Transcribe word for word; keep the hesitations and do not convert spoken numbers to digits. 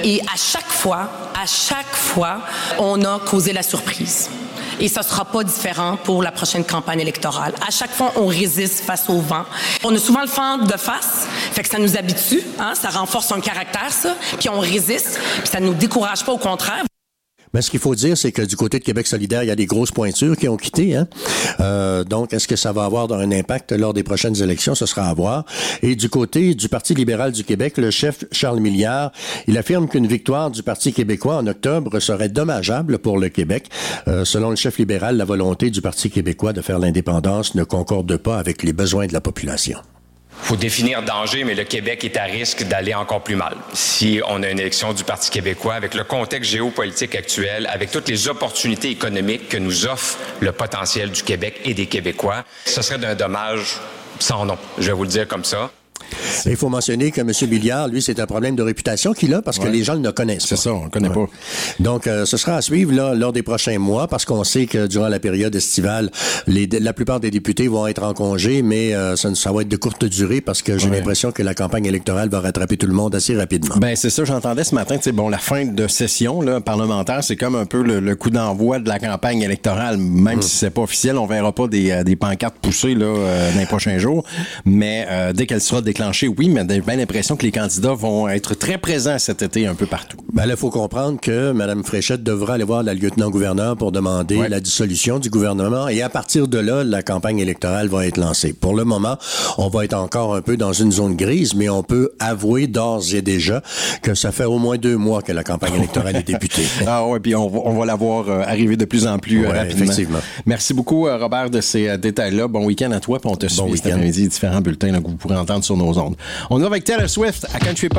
Et à chaque fois, à chaque fois, on a causé la surprise. Et ça ne sera pas différent pour la prochaine campagne électorale. À chaque fois, on résiste face au vent. On a souvent le vent de face, fait que ça nous habitue, hein, ça renforce un caractère, ça, puis on résiste, puis ça ne nous décourage pas, au contraire. Mais ce qu'il faut dire, c'est que du côté de Québec solidaire, il y a des grosses pointures qui ont quitté. Hein? Euh, donc, est-ce que ça va avoir un impact lors des prochaines élections? Ce sera à voir. Et du côté du Parti libéral du Québec, le chef Charles Milliard, il affirme qu'une victoire du Parti québécois en octobre serait dommageable pour le Québec. Euh, selon le chef libéral, la volonté du Parti québécois de faire l'indépendance ne concorde pas avec les besoins de la population. Il faut définir danger, mais le Québec est à risque d'aller encore plus mal. Si on a une élection du Parti québécois, avec le contexte géopolitique actuel, avec toutes les opportunités économiques que nous offre le potentiel du Québec et des Québécois, ce serait d'un dommage sans nom. Je vais vous le dire comme ça. Il faut mentionner que M. Milliard, lui, c'est un problème de réputation qu'il a parce que ouais. les gens ne le connaissent pas. C'est ça, on ne connaît ouais. pas. Donc, euh, ce sera à suivre là, lors des prochains mois parce qu'on sait que durant la période estivale, les, la plupart des députés vont être en congé, mais euh, ça, ça va être de courte durée parce que j'ai ouais. l'impression que la campagne électorale va rattraper tout le monde assez rapidement. Ben c'est ça, j'entendais ce matin, tu sais, bon, la fin de session là, parlementaire, c'est comme un peu le, le coup d'envoi de la campagne électorale, même mmh. si c'est pas officiel, on verra pas des, des pancartes poussées là, euh, dans les prochains jours, mais euh, dès qu'elle sera déclenchée, oui, mais j'ai bien l'impression que les candidats vont être très présents cet été un peu partout. Ben là, il faut comprendre que Mme Fréchette devra aller voir la lieutenant-gouverneur pour demander ouais. la dissolution du gouvernement et à partir de là, la campagne électorale va être lancée. Pour le moment, on va être encore un peu dans une zone grise, mais on peut avouer d'ores et déjà que ça fait au moins deux mois que la campagne électorale est débutée. Ah ouais, puis on va, on va la voir euh, arriver de plus en plus ouais, euh, rapidement. Effectivement. Merci beaucoup, euh, Robert, de ces euh, détails-là. Bon week-end à toi, puis on te bon suit cet après-midi, différents bulletins là, que vous pourrez entendre sur nos ondes. On est avec Taylor Swift à Country Pop.